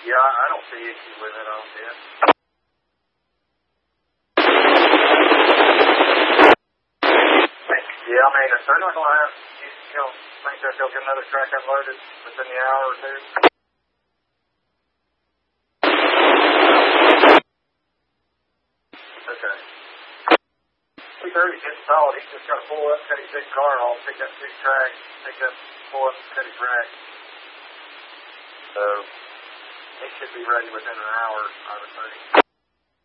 Yeah, I don't see issues with it on this. Yeah, I mean, if they're not going to have, think that they'll get another track unloaded within the hour or two? Okay. 230 getting solid. He's just got to pull up, cut his big car off, pick up 2 tracks, pull up, cut his rack. So, he should be ready within an hour, I would think.